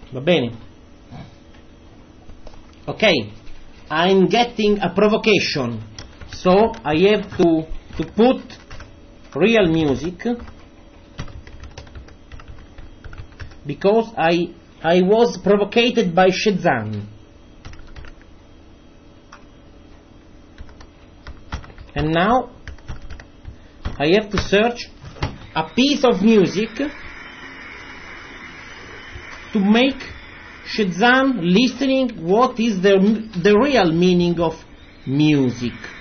Va bene? Okay, I'm getting a provocation, so I have to put real music because I was provoked by Shazam. And now I have to search a piece of music to make Shazam listening what is the real meaning of music.